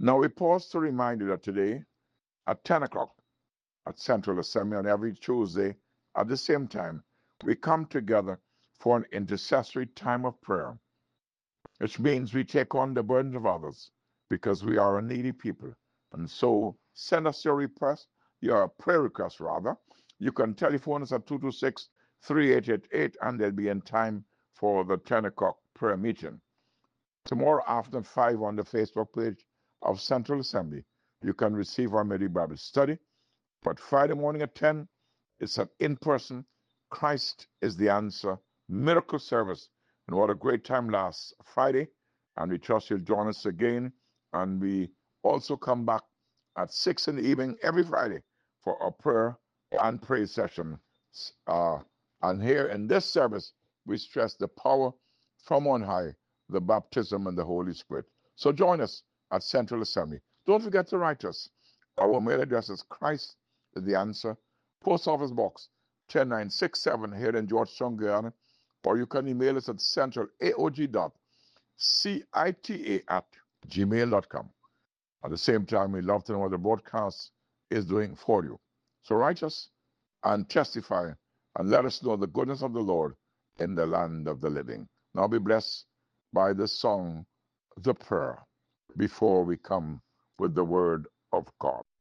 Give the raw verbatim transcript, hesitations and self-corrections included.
Now we pause to remind you that today at ten o'clock at Central Assembly on every Tuesday at the same time, we come together for an intercessory time of prayer, which means we take on the burdens of others because we are a needy people. And so send us your request, your prayer request rather. You can telephone us at two two six, three eight eight eight and they'll be in time for the ten o'clock prayer meeting. Tomorrow afternoon, five on the Facebook page of Central Assembly, you can receive our Medi Bible study. But Friday morning at ten, it's an in-person, Christ is the answer, miracle service. And what a great time last Friday. And we trust you'll join us again. And we also come back at six in the evening every Friday for our prayer and praise session. Uh, and here in this service, we stress the power from on high, the baptism and the Holy Spirit. So join us at Central Assembly. Don't forget to write us. Our mail address is Christ is the answer. Post Office Box one oh nine six seven here in Georgetown, Guyana. Or you can email us at centralaog dot cita at gmail dot com. At the same time, we love to know what the broadcast is doing for you. So write us and testify and let us know the goodness of the Lord in the land of the living. Now be blessed by the song, The Prayer, before we come with the word of God.